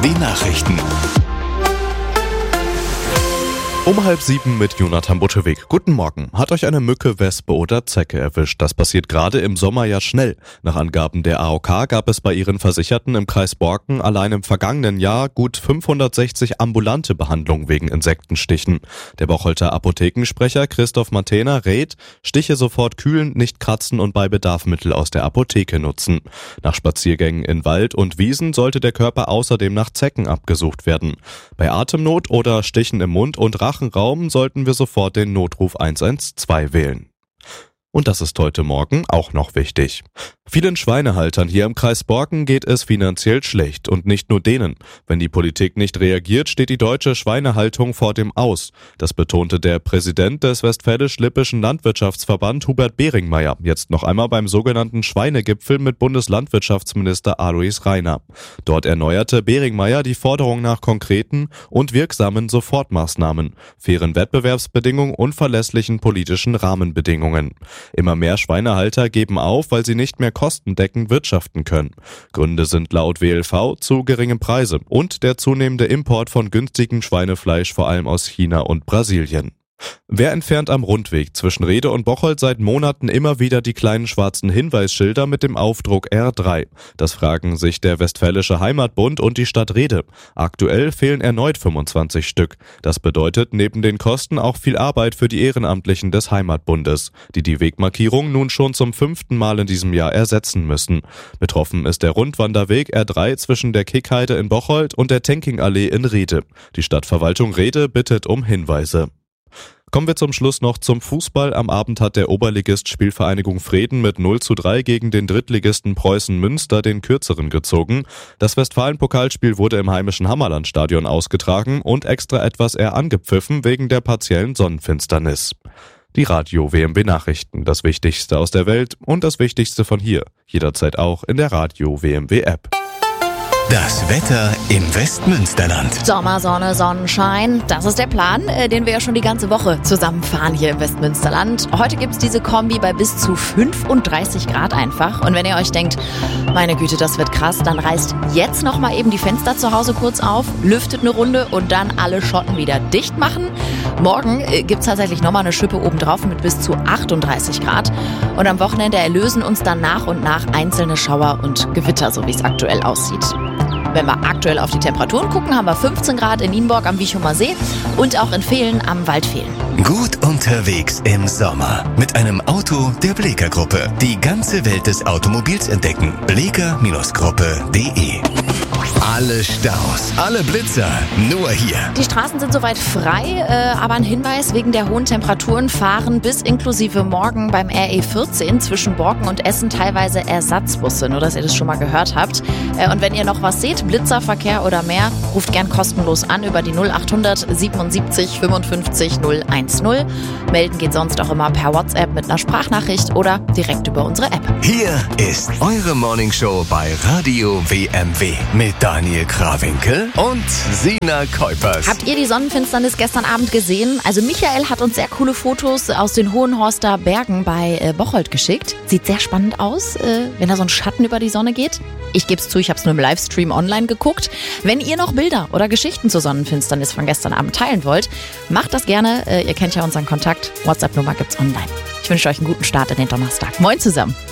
Die Nachrichten. Um 6:30 mit Jonathan Butschewig. Guten Morgen. Hat euch eine Mücke, Wespe oder Zecke erwischt? Das passiert gerade im Sommer ja schnell. Nach Angaben der AOK gab es bei ihren Versicherten im Kreis Borken allein im vergangenen Jahr gut 560 ambulante Behandlungen wegen Insektenstichen. Der Bocholter Apothekensprecher Christoph Mantena rät, Stiche sofort kühlen, nicht kratzen und bei Bedarf Mittel aus der Apotheke nutzen. Nach Spaziergängen in Wald und Wiesen sollte der Körper außerdem nach Zecken abgesucht werden. Bei Atemnot oder Stichen im Mund und Rachenraum sollten wir sofort den Notruf 112 wählen. Und das ist heute Morgen auch noch wichtig. Vielen Schweinehaltern hier im Kreis Borken geht es finanziell schlecht und nicht nur denen. Wenn die Politik nicht reagiert, steht die deutsche Schweinehaltung vor dem Aus. Das betonte der Präsident des Westfälisch-Lippischen Landwirtschaftsverband Hubert Beringmeier jetzt noch einmal beim sogenannten Schweinegipfel mit Bundeslandwirtschaftsminister Alois Rainer. Dort erneuerte Beringmeier die Forderung nach konkreten und wirksamen Sofortmaßnahmen, fairen Wettbewerbsbedingungen und verlässlichen politischen Rahmenbedingungen. Immer mehr Schweinehalter geben auf, weil sie nicht mehr kostendeckend wirtschaften können. Gründe sind laut WLV zu geringe Preise und der zunehmende Import von günstigem Schweinefleisch vor allem aus China und Brasilien. Wer entfernt am Rundweg zwischen Rede und Bocholt seit Monaten immer wieder die kleinen schwarzen Hinweisschilder mit dem Aufdruck R3? Das fragen sich der Westfälische Heimatbund und die Stadt Rede. Aktuell fehlen erneut 25 Stück. Das bedeutet neben den Kosten auch viel Arbeit für die Ehrenamtlichen des Heimatbundes, die Wegmarkierung nun schon zum 5. Mal in diesem Jahr ersetzen müssen. Betroffen ist der Rundwanderweg R3 zwischen der Kickheide in Bocholt und der Tenkingallee in Rede. Die Stadtverwaltung Rede bittet um Hinweise. Kommen wir zum Schluss noch zum Fußball. Am Abend hat der Oberligist Spielvereinigung Vreden mit 0:3 gegen den Drittligisten Preußen Münster den Kürzeren gezogen. Das Westfalen-Pokalspiel wurde im heimischen Hammerlandstadion ausgetragen und extra etwas eher angepfiffen wegen der partiellen Sonnenfinsternis. Die Radio WMW Nachrichten, das Wichtigste aus der Welt und das Wichtigste von hier. Jederzeit auch in der Radio WMW App. Das Wetter im Westmünsterland. Sommersonne, Sonnenschein, das ist der Plan, den wir ja schon die ganze Woche zusammenfahren hier im Westmünsterland. Heute gibt's diese Kombi bei bis zu 35 Grad einfach. Und wenn ihr euch denkt, meine Güte, das wird krass, dann reißt jetzt nochmal eben die Fenster zu Hause kurz auf, lüftet eine Runde und dann alle Schotten wieder dicht machen. Morgen gibt's tatsächlich nochmal eine Schippe obendrauf mit bis zu 38 Grad. Und am Wochenende erlösen uns dann nach und nach einzelne Schauer und Gewitter, so wie es aktuell aussieht. Wenn wir aktuell auf die Temperaturen gucken, haben wir 15 Grad in Nienburg am Wiechumer See und auch in Vehlen am Waldvehlen. Gut unterwegs im Sommer mit einem Auto der Bleeker Gruppe. Die ganze Welt des Automobils entdecken. bleeker-gruppe.de. Alle Staus, alle Blitzer, nur hier. Die Straßen sind soweit frei, aber ein Hinweis, wegen der hohen Temperaturen fahren bis inklusive morgen beim RE14 zwischen Borken und Essen teilweise Ersatzbusse, nur dass ihr das schon mal gehört habt. Und wenn ihr noch was seht, Blitzerverkehr oder mehr, ruft gern kostenlos an über die 0800 77 55 010. Melden geht sonst auch immer per WhatsApp mit einer Sprachnachricht oder direkt über unsere App. Hier ist eure Morningshow bei Radio WMW mit Daniel Krawinkel und Sina Kuipers. Habt ihr die Sonnenfinsternis gestern Abend gesehen? Also Michael hat uns sehr coole Fotos aus den Hohenhorster Bergen bei Bocholt geschickt. Sieht sehr spannend aus, wenn da so ein Schatten über die Sonne geht. Ich gebe es zu, ich habe es nur im Livestream online geguckt. Wenn ihr noch Bilder oder Geschichten zur Sonnenfinsternis von gestern Abend teilen wollt, macht das gerne. Ihr kennt ja unseren Kontakt. WhatsApp-Nummer gibt's online. Ich wünsche euch einen guten Start in den Donnerstag. Moin zusammen.